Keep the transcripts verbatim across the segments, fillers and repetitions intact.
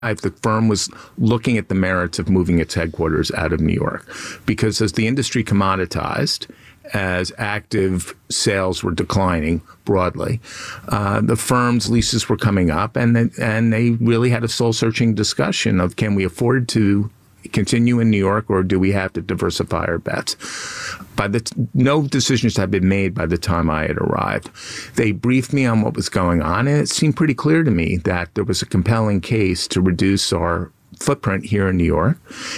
If the firm was looking at the merits of moving its headquarters out of New York, because as the industry commoditized, as active sales were declining broadly, uh, the firm's leases were coming up, and they, and they really had a soul-searching discussion of, can we afford to continue in New York, or do we have to diversify our bets? By the t- no decisions had been made by the time I had arrived. They briefed me on what was going on, and it seemed pretty clear to me that there was a compelling case to reduce our footprint here in New York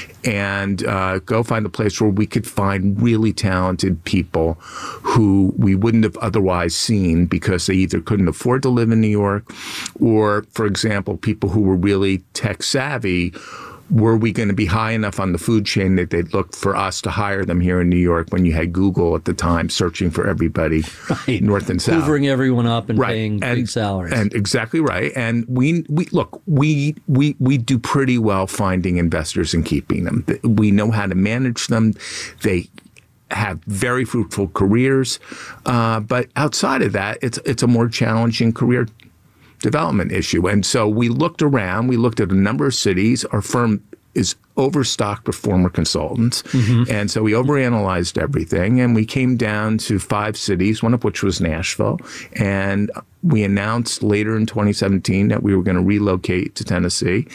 and uh, go find a place where we could find really talented people who we wouldn't have otherwise seen because they either couldn't afford to live in New York, or, for example, people who were really tech savvy. Were we going to be high enough on the food chain that they'd look for us to hire them here in New York when you had Google at the time searching for everybody right. north and south? Hoovering everyone up and right. paying and, big salaries. And exactly right. And we, we look, we, we, we do pretty well finding investors and keeping them. We know how to manage them. They have very fruitful careers. Uh, but outside of that, it's it's a more challenging career development issue. And so we looked around, we looked at a number of cities. Our firm is overstocked with former consultants. Mm-hmm. And so we overanalyzed everything, and we came down to five cities, one of which was Nashville. And we announced later in twenty seventeen that we were going to relocate to Tennessee.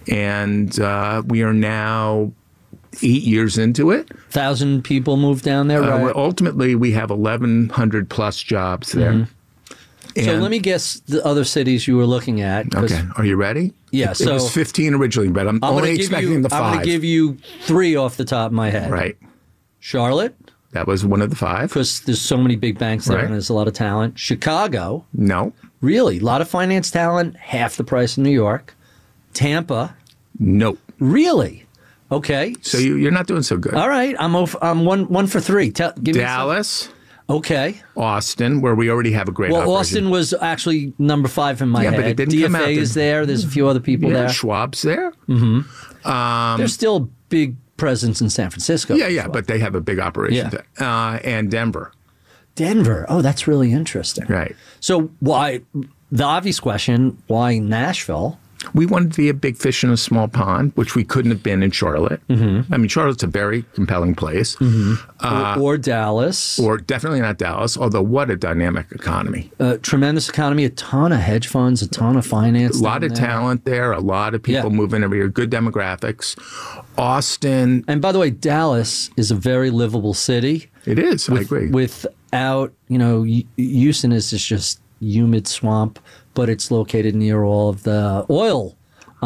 And uh, we are now eight years into it. Thousand people moved down there, right? Uh, ultimately, we have eleven hundred plus jobs there. Mm-hmm. So let me guess the other cities you were looking at. Okay. Are you ready? Yeah. It, so it was fifteen originally, but I'm, I'm only expecting you, the five. I'm going to give you three off the top of my head. Right. Charlotte. That was one of the five. Because there's so many big banks there, right. And there's a lot of talent. Chicago. No. Really? A lot of finance talent, half the price in New York. Tampa. Nope. Really? Okay. So you, you're not doing so good. All right. I'm over, I'm one one for three. Tell, give Dallas. Me okay. Austin, where we already have a great well, operation. Austin was actually number five in my yeah, head. But it didn't D F A come out is there. There's a few other people yeah, there. Schwab's there. Mm-hmm. Um, There's still a big presence in San Francisco. Yeah, yeah, but they have a big operation yeah. there. Uh, and Denver. Denver. Oh, that's really interesting. Right. So why, the obvious question, why Nashville? We wanted to be a big fish in a small pond, which we couldn't have been in Charlotte. Mm-hmm. I mean, Charlotte's a very compelling place. Mm-hmm. Uh, or, or Dallas. Or definitely not Dallas, although what a dynamic economy. Uh, tremendous economy, a ton of hedge funds, a ton of finance. A lot of there. talent there, a lot of people yeah. moving every year, good demographics. Austin. And by the way, Dallas is a very livable city. It is, with, I agree. Without, you know, Houston is just humid swamp, but it's located near all of the oil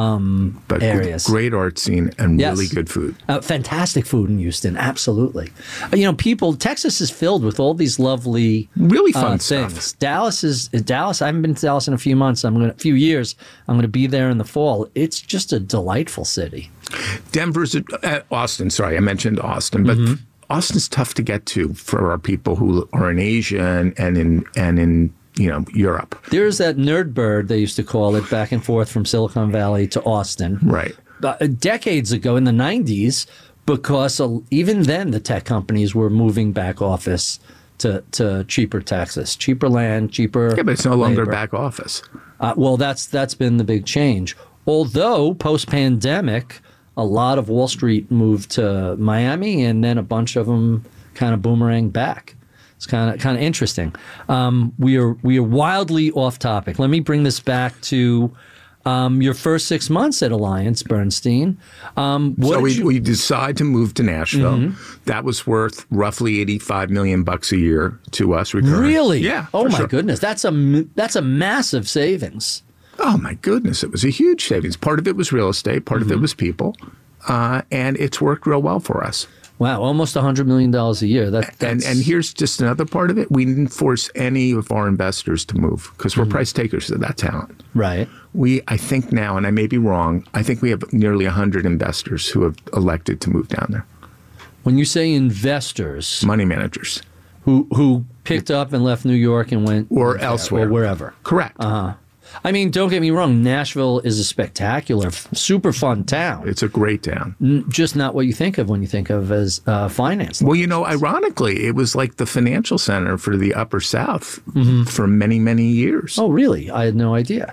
um, but areas. Great art scene and yes. really good food. Uh, fantastic food in Houston, absolutely. Uh, you know, people, Texas is filled with all these lovely, really fun uh, stuff. things. Dallas is Dallas. I haven't been to Dallas in a few months. I'm going a few years. I'm going to be there in the fall. It's just a delightful city. Denver's uh, Austin. Sorry, I mentioned Austin, but. Mm-hmm. Austin's tough to get to for our people who are in Asia and, and in and in you know Europe. There's that nerd bird they used to call it back and forth from Silicon Valley to Austin. Right. Uh, decades ago in the nineties, because uh, even then the tech companies were moving back office to, to cheaper Texas, cheaper land, cheaper. Yeah, but it's no longer labor. back office. Uh, well, that's that's been the big change. Although post-pandemic, a lot of Wall Street moved to Miami, and then a bunch of them kind of boomerang back. It's kind of kind of interesting. Um, we are we are wildly off topic. Let me bring this back to um, your first six months at Alliance Bernstein. Um, what so we, you... we decide to move to Nashville. Mm-hmm. That was worth roughly eighty-five million bucks a year to us. Recurring. Really? Yeah. Oh my sure. goodness, that's a that's a massive savings. Oh, my goodness. It was a huge savings. Part of it was real estate. Part mm-hmm. of it was people. Uh, and it's worked real well for us. Wow. Almost one hundred million dollars a year. That, that's... and, and here's just another part of it. We didn't force any of our investors to move because we're mm-hmm. price takers of that talent. Right. We, I think now, and I may be wrong, I think we have nearly one hundred investors who have elected to move down there. When you say investors... Money managers. Who, who picked up and left New York and went... Or elsewhere. Or wherever. Correct. Uh-huh. I mean, don't get me wrong. Nashville is a spectacular, super fun town. It's a great town. N- just not what you think of when you think of as uh, finance. Well, you know, ironically, it was like the financial center for the Upper South mm-hmm. for many, many years. Oh, really? I had no idea.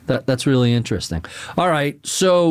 That that's really interesting. All right, so